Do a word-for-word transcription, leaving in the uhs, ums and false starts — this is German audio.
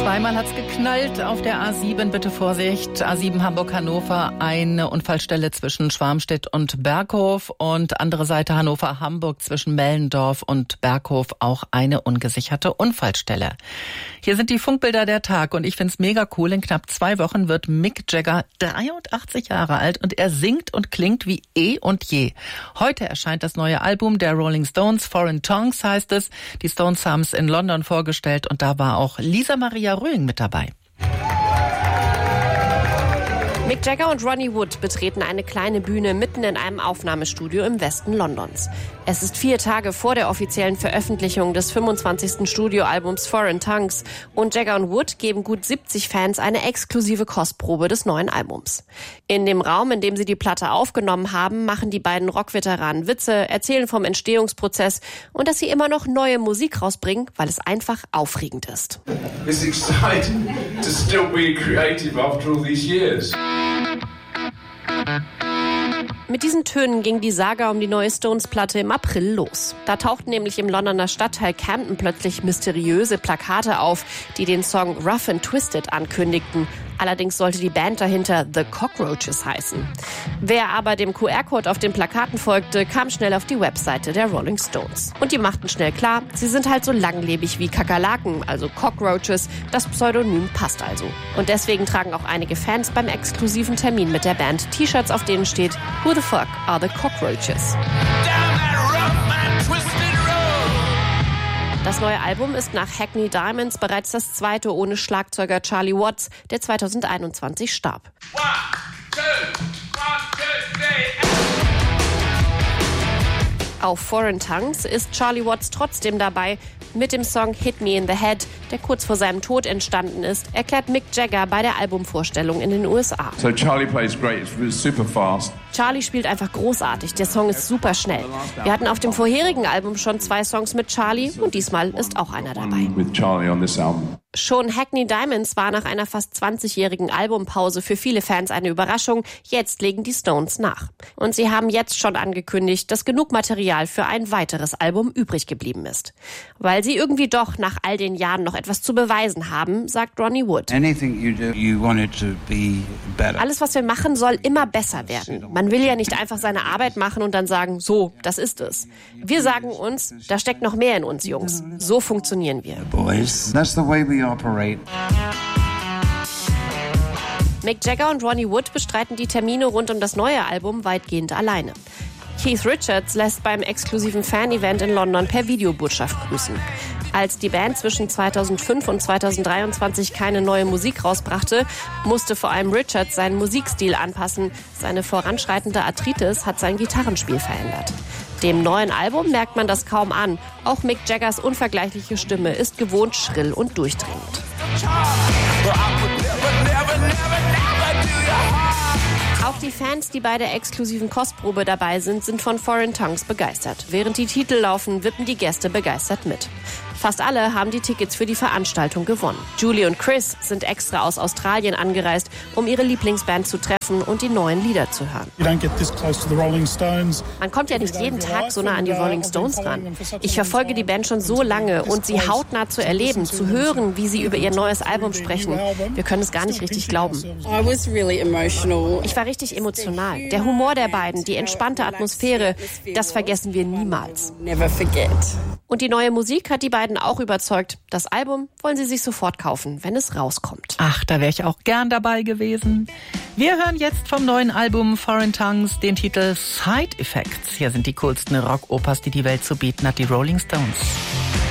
Zweimal hat's geknallt auf der A sieben, bitte Vorsicht. A sieben Hamburg-Hannover, eine Unfallstelle zwischen Schwarmstedt und Berghof und andere Seite Hannover-Hamburg zwischen Mellendorf und Berghof auch eine ungesicherte Unfallstelle. Hier sind die Funkbilder der Tag und ich find's mega cool. In knapp zwei Wochen wird Mick Jagger dreiundachtzig Jahre alt und er singt und klingt wie eh und je. Heute erscheint das neue Album der Rolling Stones, Foreign Tongues heißt es. Die Stones haben es in London vorgestellt und da war auch Lisa Maria Röing mit dabei. Mick Jagger und Ronnie Wood betreten eine kleine Bühne mitten in einem Aufnahmestudio im Westen Londons. Es ist vier Tage vor der offiziellen Veröffentlichung des fünfundzwanzigsten Studioalbums Foreign Tongues und Jagger und Wood geben gut siebzig Fans eine exklusive Kostprobe des neuen Albums. In dem Raum, in dem sie die Platte aufgenommen haben, machen die beiden Rockveteranen Witze, erzählen vom Entstehungsprozess und dass sie immer noch neue Musik rausbringen, weil es einfach aufregend ist. It's exciting to still be creative after all these years. Mit diesen Tönen ging die Saga um die neue Stones-Platte im April los. Da tauchten nämlich im Londoner Stadtteil Camden plötzlich mysteriöse Plakate auf, die den Song Rough and Twisted ankündigten. Allerdings sollte die Band dahinter The Cockroaches heißen. Wer aber dem Q R-Code auf den Plakaten folgte, kam schnell auf die Webseite der Rolling Stones. Und die machten schnell klar, sie sind halt so langlebig wie Kakerlaken, also Cockroaches. Das Pseudonym passt also. Und deswegen tragen auch einige Fans beim exklusiven Termin mit der Band T-Shirts, auf denen steht Who the fuck are the Cockroaches? Das neue Album ist nach Hackney Diamonds bereits das zweite ohne Schlagzeuger Charlie Watts, der zweitausendeinundzwanzig starb. One, two, one, two, three. Auf Foreign Tongues ist Charlie Watts trotzdem dabei. Mit dem Song Hit Me in the Head, der kurz vor seinem Tod entstanden ist, erklärt Mick Jagger bei der Albumvorstellung in den U S A. So Charlie plays great, it's super fast. Charlie spielt einfach großartig, der Song ist super schnell. Wir hatten auf dem vorherigen Album schon zwei Songs mit Charlie und diesmal ist auch einer dabei. With Charlie on this album. Schon Hackney Diamonds war nach einer fast zwanzigjährigen Albumpause für viele Fans eine Überraschung. Jetzt legen die Stones nach. Und sie haben jetzt schon angekündigt, dass genug Material für ein weiteres Album übrig geblieben ist. Weil sie irgendwie doch nach all den Jahren noch etwas zu beweisen haben, sagt Ronnie Wood. Anything you do, you want it to be better. Alles, was wir machen, soll immer besser werden. Man will ja nicht einfach seine Arbeit machen und dann sagen, so, das ist es. Wir sagen uns, da steckt noch mehr in uns, Jungs. So funktionieren wir. Boys, that's the way we operate. Mick Jagger und Ronnie Wood bestreiten die Termine rund um das neue Album weitgehend alleine. Keith Richards lässt beim exklusiven Fan-Event in London per Videobotschaft grüßen. Als die Band zwischen zweitausendfünf und zweitausenddreiundzwanzig keine neue Musik rausbrachte, musste vor allem Richards seinen Musikstil anpassen. Seine voranschreitende Arthritis hat sein Gitarrenspiel verändert. Dem neuen Album merkt man das kaum an. Auch Mick Jaggers unvergleichliche Stimme ist gewohnt schrill und durchdringend. Auch die Fans, die bei der exklusiven Kostprobe dabei sind, sind von Foreign Tongues begeistert. Während die Titel laufen, wippen die Gäste begeistert mit. Fast alle haben die Tickets für die Veranstaltung gewonnen. Julie und Chris sind extra aus Australien angereist, um ihre Lieblingsband zu treffen und die neuen Lieder zu hören. Man kommt ja nicht jeden Tag so nah an die Rolling Stones ran. Ich verfolge die Band schon so lange und sie hautnah zu erleben, zu hören, wie sie über ihr neues Album sprechen. Wir können es gar nicht richtig glauben. Ich war richtig emotional. Der Humor der beiden, die entspannte Atmosphäre, das vergessen wir niemals. Und die neue Musik hat die beiden auch überzeugt. Das Album wollen sie sich sofort kaufen, wenn es rauskommt. Ach, da wäre ich auch gern dabei gewesen. Wir hören jetzt vom neuen Album Foreign Tongues den Titel Side Effects. Hier sind die coolsten Rock-Opers, die die Welt zu bieten hat, die Rolling Stones.